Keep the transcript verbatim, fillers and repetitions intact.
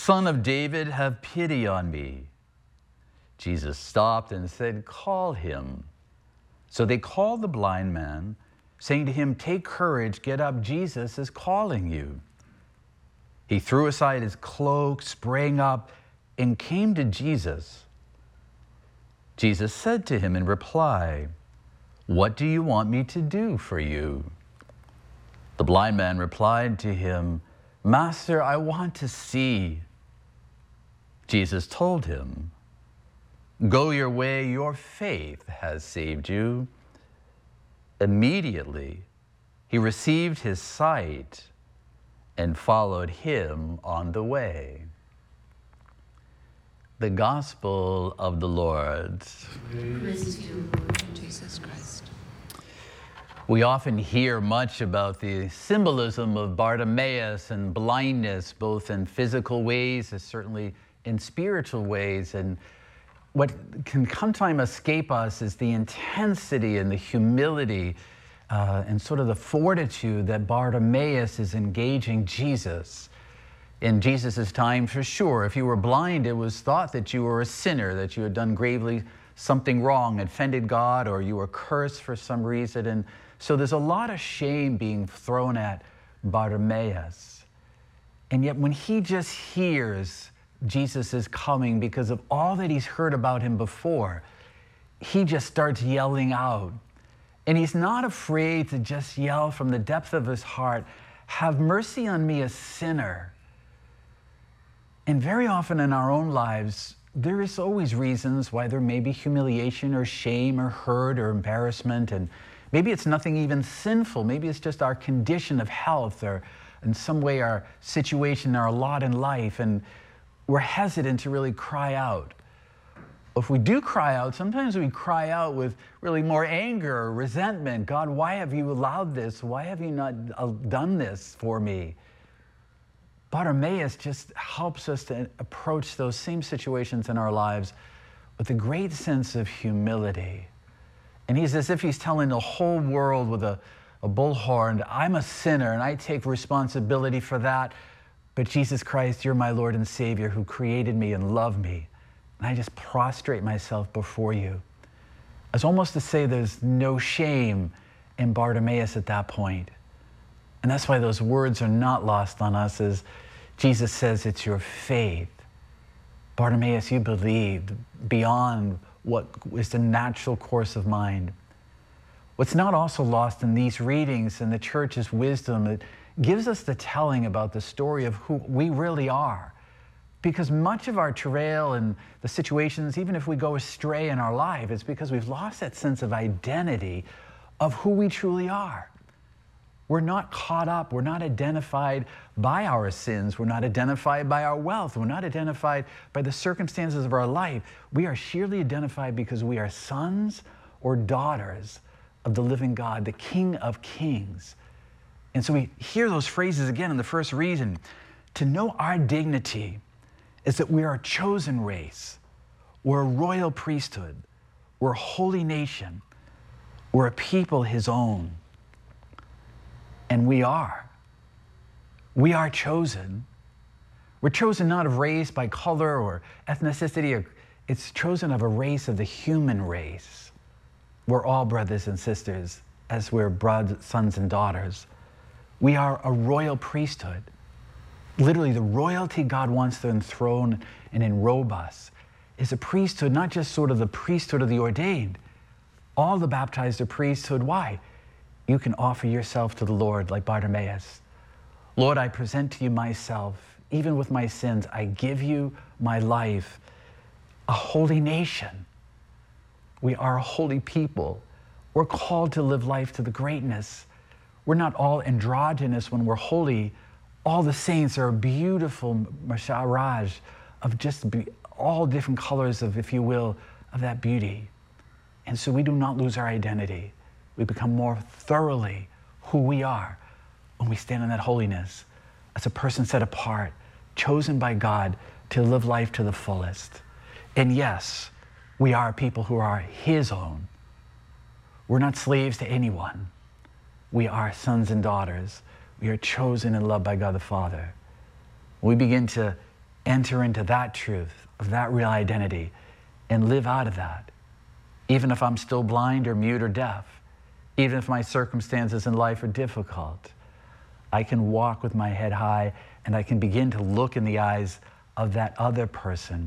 Son of David, have pity on me." Jesus stopped and said, "Call him." So they called the blind man, saying to him, "Take courage, get up, Jesus is calling you." He threw aside his cloak, sprang up, and came to Jesus. Jesus said to him in reply, "What do you want me to do for you?" The blind man replied to him, "Master, I want to see." Jesus told him, "Go your way, your faith has saved you." Immediately, he received his sight and followed him on the way. The Gospel of the Lord. Praise to you, Lord Jesus Christ. We often hear much about the symbolism of Bartimaeus and blindness, both in physical ways and certainly in spiritual ways. And what can sometimes escape us is the intensity and the humility uh, and sort of the fortitude that Bartimaeus is engaging Jesus. In Jesus' time, for sure, if you were blind, it was thought that you were a sinner, that you had done gravely something wrong, offended God, or you were cursed for some reason. And so there's a lot of shame being thrown at Bartimaeus. And yet when he just hears Jesus is coming because of all that he's heard about him before, he just starts yelling out. And he's not afraid to just yell from the depth of his heart, "Have mercy on me, a sinner." And very often in our own lives, there is always reasons why there may be humiliation or shame or hurt or embarrassment. And maybe it's nothing even sinful. Maybe it's just our condition of health or in some way our situation, our lot in life. And we're hesitant to really cry out. If we do cry out, sometimes we cry out with really more anger or resentment. "God, why have you allowed this? Why have you not done this for me?" Bartimaeus just helps us to approach those same situations in our lives with a great sense of humility. And he's as if he's telling the whole world with a, a bullhorn, "I'm a sinner and I take responsibility for that. But Jesus Christ, you're my Lord and Savior who created me and loved me. And I just prostrate myself before you." It's almost to say there's no shame in Bartimaeus at that point. And that's why those words are not lost on us as Jesus says, "It's your faith." Bartimaeus, you believed beyond what is the natural course of mind. What's not also lost in these readings and the church's wisdom, it gives us the telling about the story of who we really are. Because much of our travail and the situations, even if we go astray in our life, it's because we've lost that sense of identity of who we truly are. We're not caught up. We're not identified by our sins. We're not identified by our wealth. We're not identified by the circumstances of our life. We are sheerly identified because we are sons or daughters of the living God, the King of Kings. And so we hear those phrases again in the first reason. To know our dignity is that we are a chosen race. We're a royal priesthood. We're a holy nation. We're a people his own. And we are. We are chosen. We're chosen not of race by color or ethnicity. Or, it's chosen of a race of the human race. We're all brothers and sisters as we're brothers, sons and daughters. We are a royal priesthood. Literally, the royalty God wants to enthrone and enrobe us is a priesthood, not just sort of the priesthood of the ordained. All the baptized are priesthood. Why? You can offer yourself to the Lord like Bartimaeus. "Lord, I present to you myself, even with my sins. I give you my life." A holy nation. We are a holy people. We're called to live life to the greatness. We're not all androgynous when we're holy. All the saints are a beautiful masharaj of just be, all different colors of, if you will, of that beauty. And so we do not lose our identity. We become more thoroughly who we are when we stand in that holiness as a person set apart, chosen by God to live life to the fullest. And yes, we are people who are his own. We're not slaves to anyone. We are sons and daughters. We are chosen and loved by God the Father. When we begin to enter into that truth of that real identity and live out of that. Even if I'm still blind or mute or deaf, even if my circumstances in life are difficult, I can walk with my head high and I can begin to look in the eyes of that other person